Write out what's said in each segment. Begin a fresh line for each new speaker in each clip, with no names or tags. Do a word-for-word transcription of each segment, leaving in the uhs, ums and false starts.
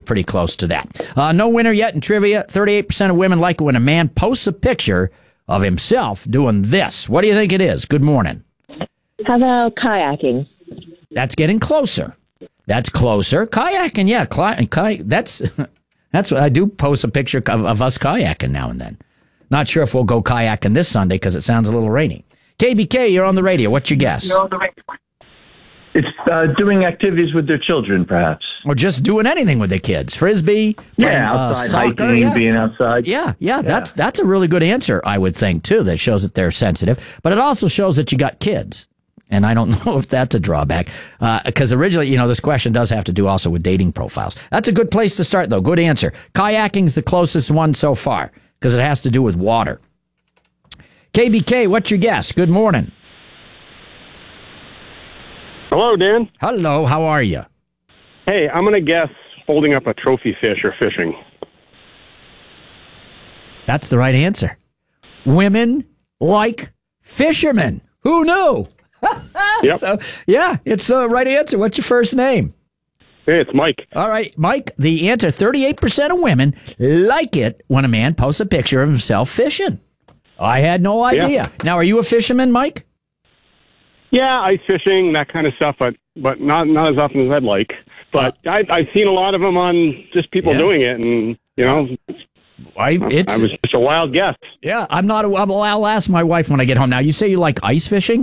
pretty close to that. Uh, no winner yet in trivia. thirty-eight percent of women like it when a man posts a picture of himself doing this. What do you think it is? Good morning.
How about kayaking?
That's getting closer. That's closer. Kayaking, yeah. Cli- kay- that's that's what I do. Post a picture of, of us kayaking now and then. Not sure if we'll go kayaking this Sunday because it sounds a little rainy. K B K, you're on the radio. What's your guess?
It's uh, doing activities with their children, perhaps.
Or just doing anything with the kids. Frisbee, playing,
yeah, outside,
uh, soccer,
hiking,
yeah.
being outside.
Yeah, yeah, that's that's a really good answer, I would think, too, that shows that they're sensitive. But it also shows that you got kids. And I don't know if that's a drawback. Because uh, originally, you know, this question does have to do also with dating profiles. That's a good place to start, though. Good answer. Kayaking's the closest one so far because it has to do with water. K B K, what's your guess? Good morning.
Hello, Dan.
Hello, how are you?
Hey, I'm going to guess holding up a trophy fish or fishing.
That's the right answer. Women like fishermen. Who knew?
Yep.
So, yeah, it's the right answer. What's your first name?
Hey, it's Mike.
All right, Mike, the answer, thirty-eight percent of women like it when a man posts a picture of himself fishing. I had no idea.
Yeah.
Now, are you a fisherman, Mike?
Yeah, ice fishing, that kind of stuff, but but not not as often as I'd like. But uh, I, I've seen a lot of them on just people
yeah.
doing it, and, you know,
I, it's,
I was just a wild guess.
Yeah, I'm not. A, I'm, I'll ask my wife when I get home. Now, you say you like ice fishing?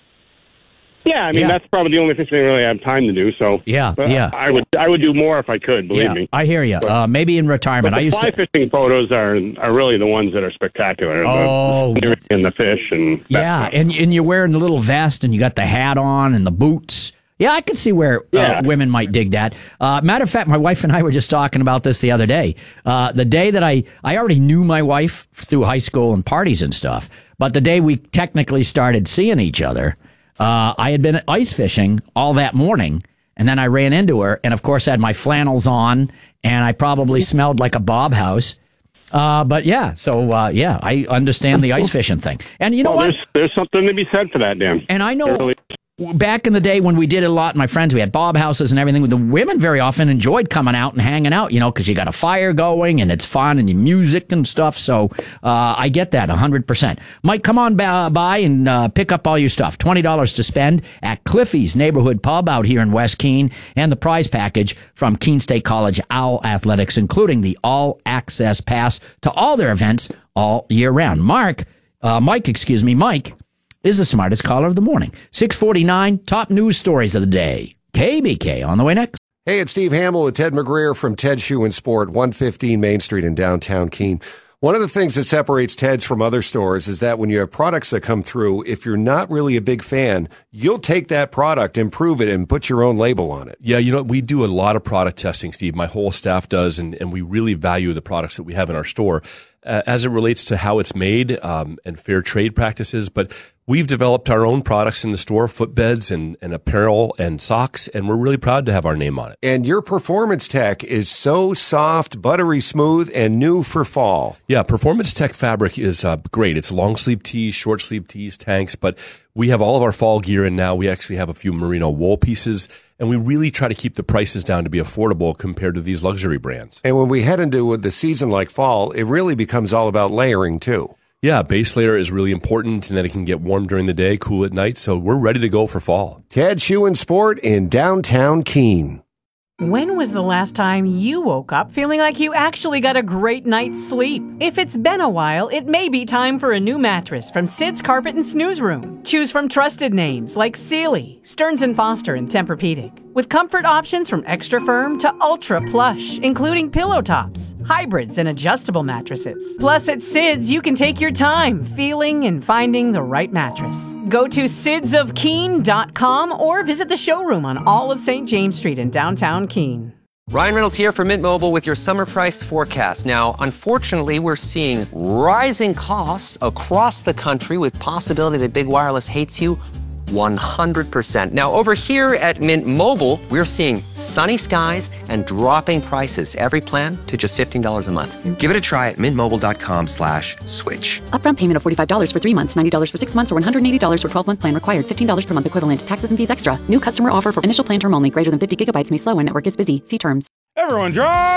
Yeah, I mean,
yeah.
that's probably the only fishing I really have time to do. So
yeah,
but
yeah.
I would I would do more if I could, believe
yeah,
me.
I hear you.
But,
uh, maybe in retirement.
but the
I used
fly
to.
fishing photos are are really the ones that are spectacular.
Oh,
the, and the fish and that
yeah,
stuff.
and and you're wearing the little vest and you got the hat on and the boots. Yeah, I can see where
Yeah.
uh, women might dig that. Uh, matter of fact, my wife and I were just talking about this the other day. Uh, the day that I, I already knew my wife through high school and parties and stuff, but the day we technically started seeing each other, uh, I had been ice fishing all that morning, and then I ran into her, and of course had my flannels on, and I probably smelled like a Bob House. Uh, but yeah, so uh, yeah, I understand the ice fishing thing. And you know
well,
what?
There's, there's something to be said for that, Dan.
And I know...
There really-
Back in the day when we did it a lot, my friends, we had Bob houses and everything. The women very often enjoyed coming out and hanging out, you know, because you got a fire going and it's fun and you music and stuff. So uh, I get that one hundred percent. Mike, come on by, by and uh, pick up all your stuff. twenty dollars to spend at Cliffy's Neighborhood Pub out here in West Keene, and the prize package from Keene State College Owl Athletics, including the all-access pass to all their events all year round. Mark, uh, Mike, excuse me, Mike. is the smartest caller of the morning. six forty-nine, top news stories of the day. K B K on the way next.
Hey, it's Steve Hamill with Ted McGreer from Ted Shoe and Sport, one fifteen Main Street in downtown Keene. One of the things that separates Ted's from other stores is that when you have products that come through, if you're not really a big fan, you'll take that product, improve it, and put your own label on it.
Yeah, you know, we do a lot of product testing, Steve. My whole staff does, and, and we really value the products that we have in our store uh, as it relates to how it's made um, and fair trade practices. But we've developed our own products in the store, footbeds and, and apparel and socks, and we're really proud to have our name on it.
And your Performance Tech is so soft, buttery smooth, and new for fall.
Yeah, Performance Tech fabric is uh, great. It's long sleeve tees, short sleeve tees, tanks, but we have all of our fall gear, and now we actually have a few merino wool pieces, and we really try to keep the prices down to be affordable compared to these luxury brands.
And when we head into the season like fall, it really becomes all about layering too.
Yeah, base layer is really important, and then it can get warm during the day, cool at night, so we're ready to go for fall.
Ted Shoe and Sport in downtown Keene.
When was the last time you woke up feeling like you actually got a great night's sleep? If it's been a while, it may be time for a new mattress from Sid's Carpet and Snooze Room. Choose from trusted names like Sealy, Stearns and Foster, and Tempur-Pedic. With comfort options from extra firm to ultra plush, including pillow tops, hybrids, and adjustable mattresses. Plus, at Sid's, you can take your time feeling and finding the right mattress. Go to sids of keene dot com or visit the showroom on all of Saint James Street in downtown Keene.
Ryan Reynolds here for Mint Mobile with your summer price forecast. Now, unfortunately, we're seeing rising costs across the country with possibility that big wireless hates you one hundred percent. Now, over here at Mint Mobile, we're seeing sunny skies and dropping prices. Every plan to just fifteen dollars a month. Give it a try at mintmobile.com slash switch.
Upfront payment of forty-five dollars for three months, ninety dollars for six months, or one hundred eighty dollars for twelve-month plan required. fifteen dollars per month equivalent. Taxes and fees extra. New customer offer for initial plan term only. Greater than fifty gigabytes may slow when network is busy. See terms.
Everyone drive!